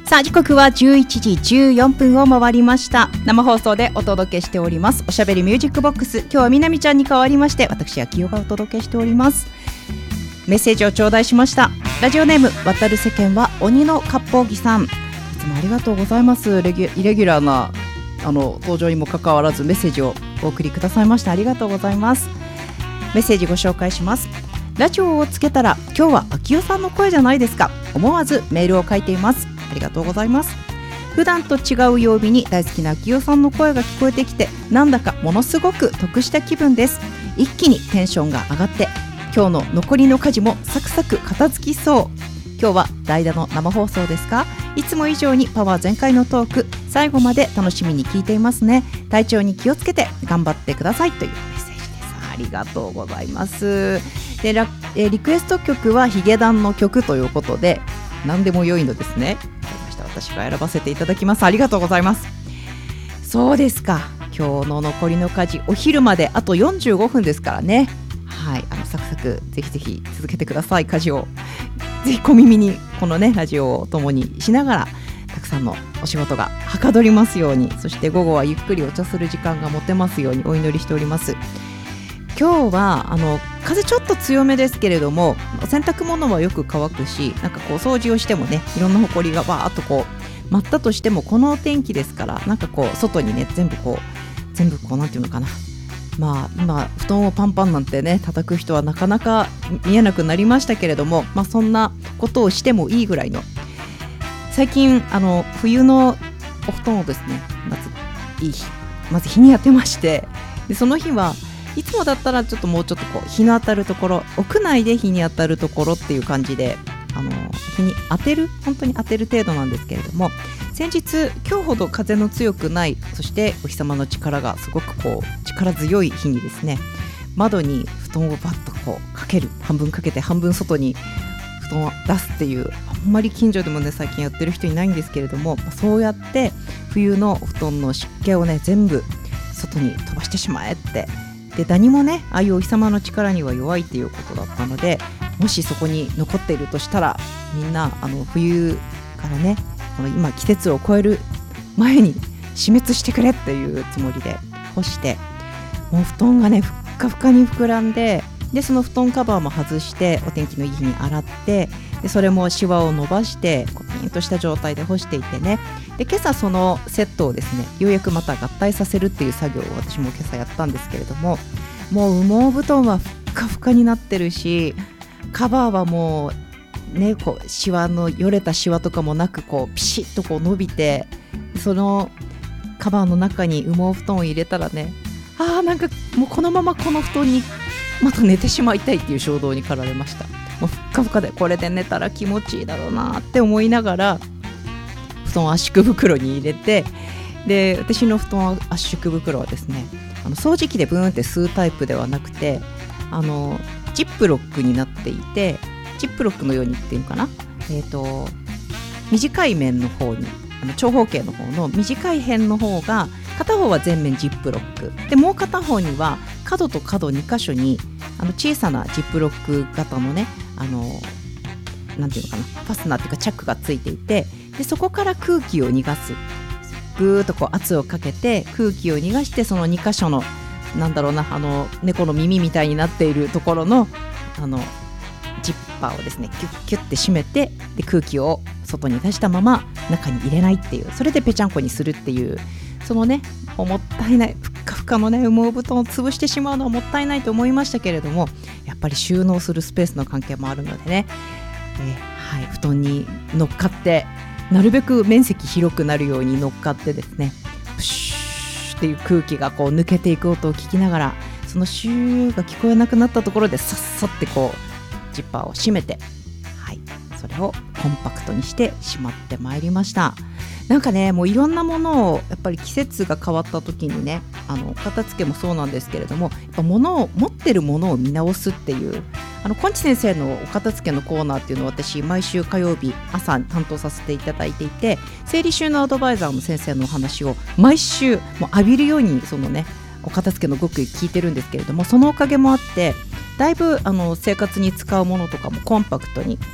さあ時刻は11時14分を回りました。生放送でお届けしておりますおしゃべりミュージックボックス。今日はみなみちゃんに代わりまして私秋代がお届けしております。メッセージを頂戴しました。ラジオネーム渡る世間は鬼の割烹着さん、いつもありがとうございます。イレギュラーな登場にもかかわらずメッセージをお送りくださいましてありがとうございます。メッセージご紹介します。ラジオをつけたら今日は秋代さんの声じゃないですか。思わずメールを書いています。ありがとうございます。普段と違う曜日に大好きな秋代さんの声が聞こえてきてなんだかものすごく得した気分です。一気にテンションが上がって今日の残りの家事もサクサク片付きそう。今日は代打の生放送ですか。いつも以上にパワー全開のトーク、最後まで楽しみに聞いていますね。体調に気をつけて頑張ってくださいというメッセージです。ありがとうございます。でリクエスト曲はヒゲダンの曲ということで何でも良いのですね。私が選ばせていただきます。ありがとうございます。そうですか。今日の残りの家事お昼まであと45分ですからね。はい、サクサクぜひぜひ続けてください。家事をぜひ小耳にこのねラジオを共にしながらたくさんのお仕事がはかどりますように、そして午後はゆっくりお茶する時間が持てますようにお祈りしております。今日は風ちょっと強めですけれども洗濯物はよく乾くし、なんかこう掃除をしてもねいろんなほこりがわーっとこう舞ったとしてもこのお天気ですから、なんかこう外にね全部こうなんていうのかな、まあ今布団をパンパンなんてね叩く人はなかなか見えなくなりましたけれども、そんなことをしてもいいぐらいの、最近冬のお布団をですねまず日に当てまして、でその日はいつもだったらちょっともうちょっとこう日の当たるところ、屋内で日に当たるところっていう感じで日に当てる、本当に当てる程度なんですけれども、先日今日ほど風の強くない、そしてお日様の力がすごくこう力強い日にですね、窓に布団をバッとこうかける、半分かけて半分外に布団を出すっていう、あんまり近所でもね最近やってる人いないんですけれども、そうやって冬のお布団の湿気をね全部外に飛ばしてしまえって。でダニもねああいうお日様の力には弱いっていうことだったので、もしそこに残っているとしたらみんな冬からねこの今季節を超える前に死滅してくれっていうつもりで干して、もう布団がねふっかふかに膨らんで、でその布団カバーも外してお天気のいい日に洗って、でそれもシワを伸ばしてこうピンとした状態で干していてね、で今朝そのセットをですねようやくまた合体させるっていう作業を私も今朝やったんですけれども、もう羽毛布団はふっかふかになってるし、カバーはもうねこうシワのよれたシワとかもなくこうピシッとこう伸びて、そのカバーの中に羽毛布団を入れたらね、なんかもうこのままこの布団にまた寝てしまいたいっていう衝動に駆られました。もうふっかふかでこれで寝たら気持ちいいだろうなって思いながら布団を圧縮袋に入れて、で私の布団圧縮袋はですね掃除機でブーンって吸うタイプではなくてジップロックになっていて、ジップロックのようにっていうかな、短い面の方に長方形の方の短い辺の方が片方は全面ジップロックで、もう片方には角と角2箇所に小さなジップロック型のねなんていうのかな、ファスナーっていうかチャックがついていて、でそこから空気を逃がす、ぐーっとこう圧をかけて空気を逃がして、その2箇所のなんだろうな猫の耳みたいになっているところのジッパーをですねキュッキュッて閉めて、で空気を外に出したまま中に入れないっていう、それでぺちゃんこにするっていう、そのねもったいないふっかふかのね羽毛布団を潰してしまうのはもったいないと思いましたけれども、やっぱり収納するスペースの関係もあるのでね、布団に乗っかってなるべく面積広くなるように乗っかってですね、プシューっていう空気がこう抜けていく音を聞きながら、そのシューが聞こえなくなったところでさっさってこうジッパーを閉めて、それをコンパクトにしてしまってまいりました。なんかねもういろんなものをやっぱり季節が変わった時にね片付けもそうなんですけれども、やっぱ持ってるものを見直すっていうこんち先生のお片付けのコーナーっていうのを私毎週火曜日朝担当させていただいていて、整理収納アドバイザーの先生のお話を毎週もう浴びるようにそのねお片付けの極意聞いてるんですけれども、そのおかげもあってだいぶ生活に使うものとかもコンパクトに必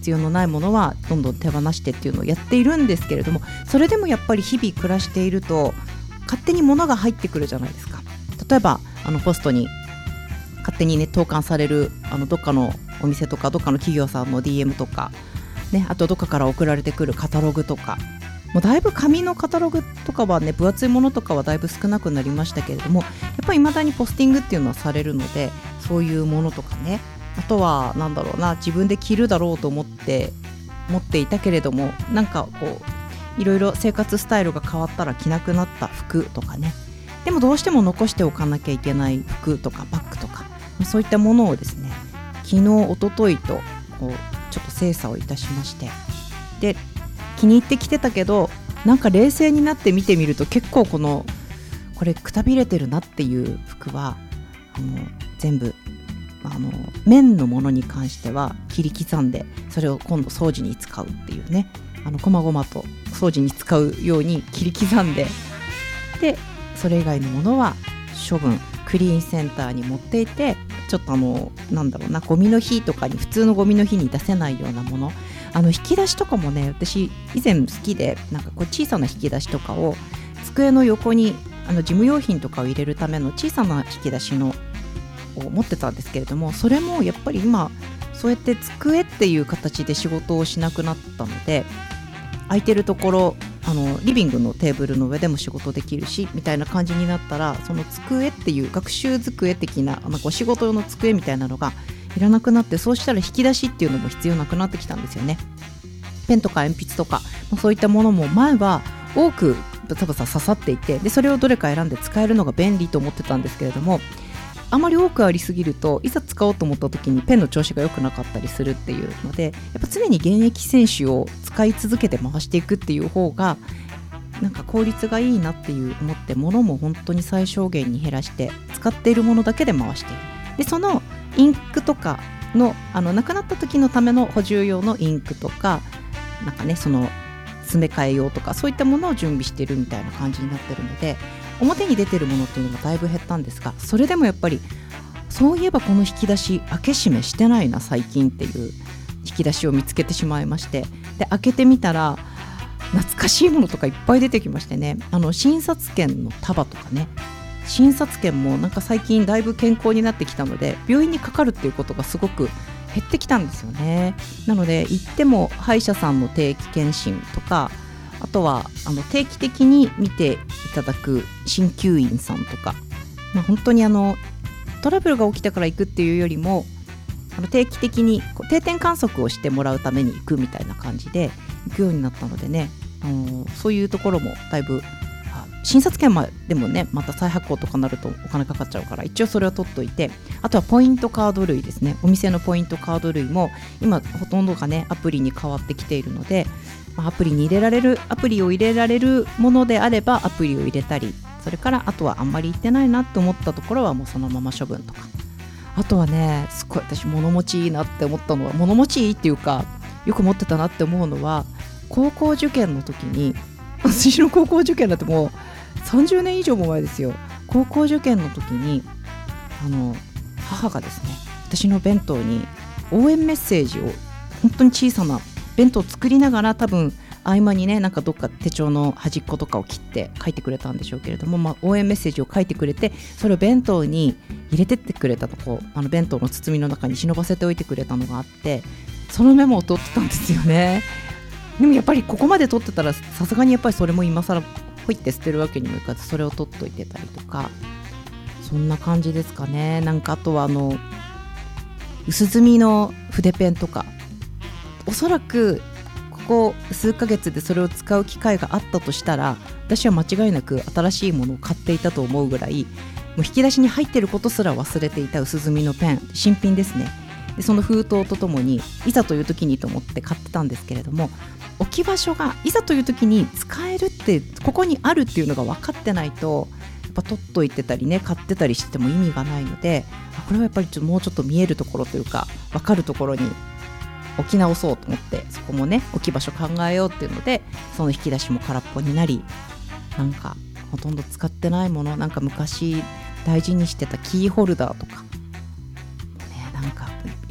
必要のないものはどんどん手放してっていうのをやっているんですけれども、それでもやっぱり日々暮らしていると勝手に物が入ってくるじゃないですか。例えばポストに勝手にね投函されるどっかのお店とかどっかの企業さんの DM とか、ね、あとどっかから送られてくるカタログとか、もうだいぶ紙のカタログとかはね分厚いものとかはだいぶ少なくなりましたけれども、やっぱり未だにポスティングっていうのはされるので、そういうものとかね、あとはなんだろうな、自分で着るだろうと思って持っていたけれども、なんかこういろいろ生活スタイルが変わったら着なくなった服とかね、でもどうしても残しておかなきゃいけない服とかバッグとか、そういったものをですね昨日一昨日とこうちょっと精査をいたしまして、で気に入ってきてたけど、なんか冷静になって見てみると結構これくたびれてるなっていう服は全部綿のものに関しては切り刻んで、それを今度掃除に使うっていうね、こまごまと掃除に使うように切り刻んで、でそれ以外のものは処分クリーンセンターに持っていて、ちょっとなんだろうな、ゴミの日とかに普通のゴミの日に出せないようなもの、引き出しとかもね、私以前好きで、なんかこう小さな引き出しとかを机の横に事務用品とかを入れるための小さな引き出しのを持ってたんですけれども、それもやっぱり今そうやって机っていう形で仕事をしなくなったので、空いてるところリビングのテーブルの上でも仕事できるしみたいな感じになったら、その机っていう学習机的なお仕事用の机みたいなのがいらなくなって、そうしたら引き出しっていうのも必要なくなってきたんですよね。ペンとか鉛筆とかそういったものも前は多くブサブサ刺さっていて、でそれをどれか選んで使えるのが便利と思ってたんですけれども、あまり多くありすぎるといざ使おうと思った時にペンの調子が良くなかったりするっていうので、やっぱ常に現役選手を使い続けて回していくっていう方がなんか効率がいいなっていう思って、物も本当に最小限に減らして使っているものだけで回している。でそのインクとかのなくなった時のための補充用のインクとか、なんかねその詰め替え用とかそういったものを準備しているみたいな感じになってるので、表に出てるものっていうのがだいぶ減ったんですが、それでもやっぱりそういえばこの引き出し開け閉めしてないな最近っていう引き出しを見つけてしまいまして、で開けてみたら懐かしいものとかいっぱい出てきましてね、診察券の束とかね、診察券もなんか最近だいぶ健康になってきたので病院にかかるっていうことがすごく減ってきたんですよね。なので行っても歯医者さんの定期検診とか、あとは定期的に見ていただく鍼灸院さんとか、本当にトラブルが起きたから行くっていうよりも定期的に定点観測をしてもらうために行くみたいな感じで行くようになったのでね、そういうところもだいぶ診察券でもねまた再発行とかなるとお金かかっちゃうから、一応それを取っといて、あとはポイントカード類ですね。お店のポイントカード類も今ほとんどがねアプリに変わってきているので、アプリを入れられるものであればアプリを入れたり、それからあとはあんまり行ってないなと思ったところはもうそのまま処分とか。あとはねすごい私物持ちいいなって思ったのは、物持ちいいっていうかよく持ってたなって思うのは、高校受験の時に、私の高校受験だってもう30年以上も前ですよ。高校受験の時に母がですね、私の弁当に応援メッセージを本当に小さな弁当を作りながら、多分合間にねなんかどっか手帳の端っことかを切って書いてくれたんでしょうけれども、応援メッセージを書いてくれて、それを弁当に入れてってくれたとこ、弁当の包みの中に忍ばせておいてくれたのがあって、そのメモを取ってたんですよね。でもやっぱりここまで取ってたらさすがにやっぱりそれも今更ポイって捨てるわけにもいかず、それを取っといてたりとか、そんな感じですかね。なんかあとは薄墨の筆ペンとか、おそらくここ数ヶ月でそれを使う機会があったとしたら、私は間違いなく新しいものを買っていたと思うぐらい、もう引き出しに入っていることすら忘れていた薄墨のペン、新品ですね。でその封筒とともにいざという時にと思って買ってたんですけれども、置き場所がいざという時に使えるって、ここにあるっていうのが分かってないと、やっぱ取っといてたりね買ってたりしても意味がないので、これはやっぱりもうちょっと見えるところというか分かるところに置き直そうと思って、そこもね置き場所考えようっていうので、その引き出しも空っぽになり、なんかほとんど使ってないもの、なんか昔大事にしてたキーホルダーとか、なんかい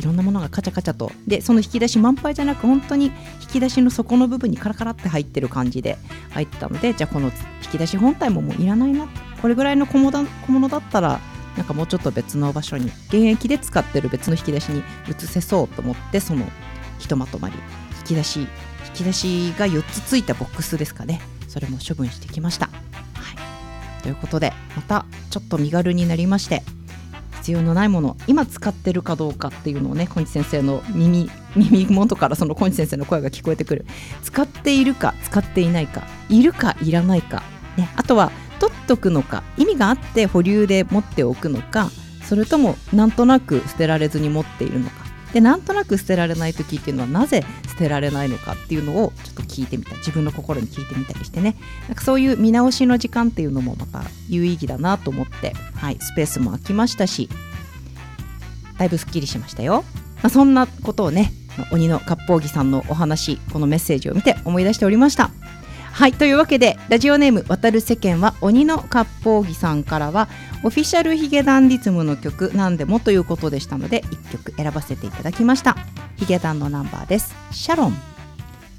ろんなものがカチャカチャと、でその引き出し満杯じゃなく本当に引き出しの底の部分にカラカラって入ってる感じで入ってたので、じゃあこの引き出し本体ももういらないな、これぐらいの小物だったらなんかもうちょっと別の場所に、現役で使ってる別の引き出しに移せそうと思って、そのひとまとまり引き出しが4つついたボックスですかね、それも処分してきました。ということでまたちょっと身軽になりまして、必要のないもの今使ってるかどうかっていうのをね、小西先生の耳元からその小西先生の声が聞こえてくる。使っているか使っていないか、いるかいらないか、ね、あとは取っとくのか、意味があって保留で持っておくのか、それともなんとなく捨てられずに持っているのかで、なんとなく捨てられない時っていうのはなぜ捨てられないのかっていうのをちょっと聞いてみた、自分の心に聞いてみたりしてね、なんかそういう見直しの時間っていうのもまた有意義だなと思って、スペースも空きましたし、だいぶすっきりしましたよ。そんなことをね、鬼の割烹着さんのお話、このメッセージを見て思い出しておりました。というわけでラジオネーム渡る世間は鬼の割烹着さんからはオフィシャルヒゲダンリズムの曲なんでもということでしたので、1曲選ばせていただきました。ヒゲダンのナンバーです。シャロン。